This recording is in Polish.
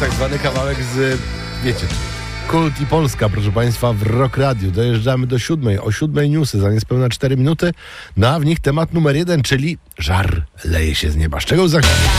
tak zwany kawałek z, wiecie, Kult i Polska, proszę Państwa, w Rock Radio. Dojeżdżamy do 7. O 7 newsy za niespełna 4 minuty. No a w nich temat numer 1, czyli żar leje się z nieba. Z czego za chwilę?